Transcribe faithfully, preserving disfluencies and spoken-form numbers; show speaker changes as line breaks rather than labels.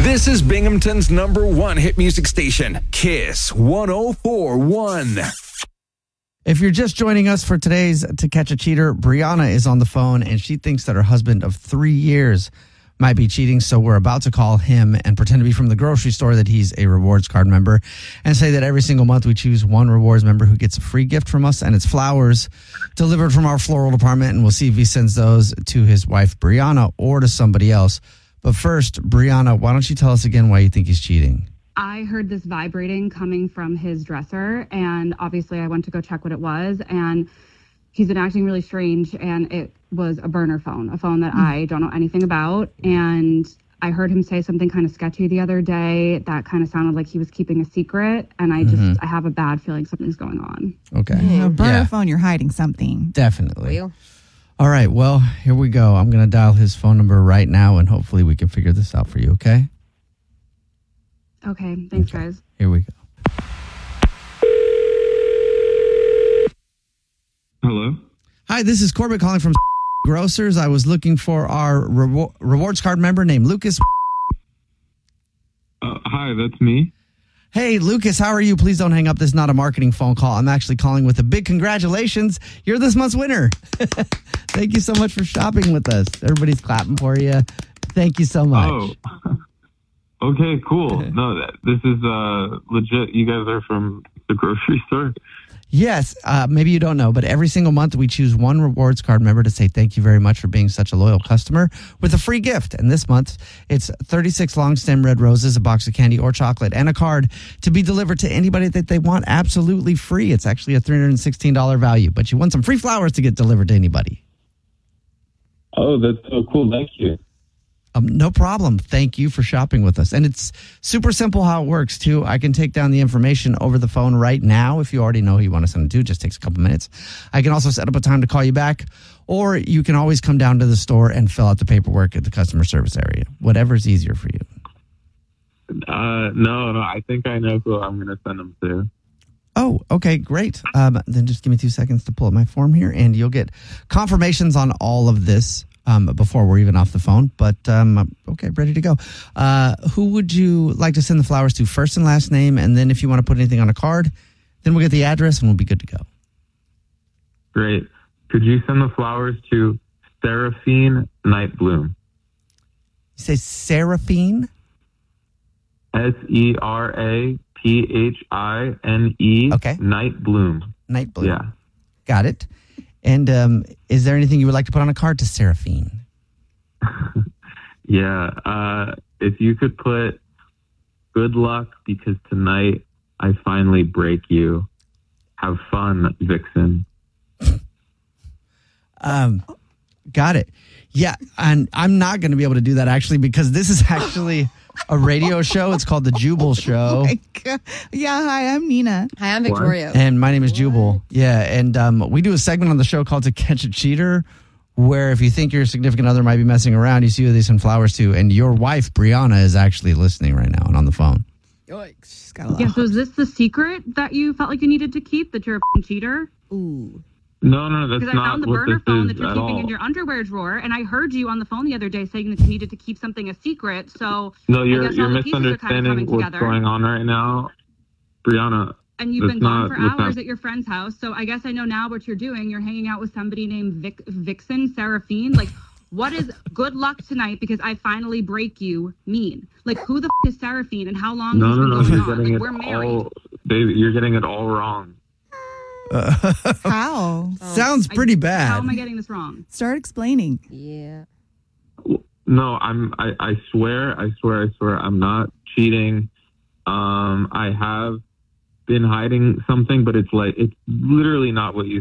This is Binghamton's number one hit music station, Kiss one oh four point one.
If you're just joining us for today's To Catch a Cheater, Brianna is on the phone and she thinks that her husband of three years might be cheating. So we're about to call him and pretend to be from the grocery store that he's a rewards card member and say that every single month we choose one rewards member who gets a free gift from us, and it's flowers delivered from our floral department. And we'll see if he sends those to his wife, Brianna, or to somebody else. But first, Brianna, why don't you tell us again why you think he's cheating?
I heard this vibrating coming from his dresser, and obviously I went to go check what it was, and he's been acting really strange, and it was a burner phone, a phone that mm. I don't know anything about, and I heard him say something kind of sketchy the other day that kind of sounded like he was keeping a secret, and I just, mm-hmm. I have a bad feeling something's going on.
Okay.
Yeah, a burner yeah. phone, you're hiding something.
Definitely. Real. All right, well, here we go. I'm going to dial his phone number right now, and hopefully we can figure this out for you, okay?
Okay, thanks, okay. guys.
Here we go.
Hello?
Hi, this is Corbett calling from Grocers. I was looking for our rewar- rewards card member named Lucas.
Uh, hi, that's me.
Hey, Lucas, how are you? Please don't hang up. This is not a marketing phone call. I'm actually calling with a big congratulations. You're this month's winner. Thank you so much for shopping with us. Everybody's clapping for you. Thank you so much.
Oh, okay, cool. No, this is uh, legit. You guys are from the grocery store?
Yes. Uh, maybe you don't know, but every single month we choose one rewards card member to say thank you very much for being such a loyal customer with a free gift. And this month, it's thirty-six long stem red roses, a box of candy or chocolate, and a card to be delivered to anybody that they want absolutely free. It's actually a three hundred sixteen dollars value, but you want some free flowers to get delivered to anybody.
Oh, that's so cool. Thank you.
Um, no problem. Thank you for shopping with us. And it's super simple how it works, too. I can take down the information over the phone right now. If you already know who you want to send it to, it just takes a couple minutes. I can also set up a time to call you back, or you can always come down to the store and fill out the paperwork at the customer service area. Whatever's easier for you.
Uh, no, no, I think I know who I'm going to send them to.
Oh, okay, great. Um, then just give me two seconds to pull up my form here, and you'll get confirmations on all of this Um, before we're even off the phone. But, um, okay, ready to go. Uh, who would you like to send the flowers to? First and last name, and then if you want to put anything on a card, then we'll get the address and we'll be good to go.
Great. Could you send the flowers to Seraphine Night Bloom?
You say Seraphine?
S E R A P H I N E.
Okay.
Night Bloom.
Night Bloom.
Yeah.
Got it. And um, is there anything you would like to put on a card to Seraphine?
yeah. Uh, if you could put good luck because tonight I finally break you. Have fun, Vixen.
um, got it. Yeah. And I'm not going to be able to do that actually because this is actually a radio show. It's called The Jubal Show.
Oh my God. Yeah, hi, I'm Nina.
Hi, I'm Victoria.
What? And my name is what? Jubal. Yeah, and um, we do a segment on the show called To Catch a Cheater, where if you think your significant other might be messing around, you see who they send flowers to, and your wife, Brianna, is actually listening right now and on the phone.
Yikes. She's got a lot. Yeah, so is this the secret that you felt like you needed to keep, that you're a f***ing cheater?
Ooh.
No, no, that's
not. Because I found the burner phone that you're keeping all. in your underwear drawer, and I heard you on the phone the other day saying that you needed to keep something a secret. So
no, you're you're misunderstanding kind of what's together. going on right now, Brianna.
And you've been gone not, for hours not. at your friend's house, so I guess I know now what you're doing. You're hanging out with somebody named Vic, Vixen Seraphine. Like, what is good luck tonight because I finally break you mean? Like, who the f- is Seraphine, and how long
no,
has
no,
been
no,
going
you're
on? Like, we're married.
All, baby, you're getting it all wrong.
Uh,
how?
Sounds pretty
I,
bad.
How am I getting this wrong?
Start explaining.
Yeah.
No, I'm. I, I swear. I swear. I swear. I'm not cheating. Um, I have been hiding something, but it's like it's literally not what you